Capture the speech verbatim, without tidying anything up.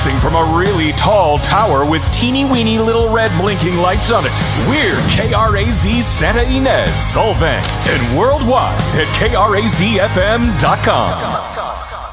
Broadcasting from a really tall tower with teeny weeny little red blinking lights on it. We're K R A Z Santa Ynez, Solvang, and worldwide at K R A Z F M dot com.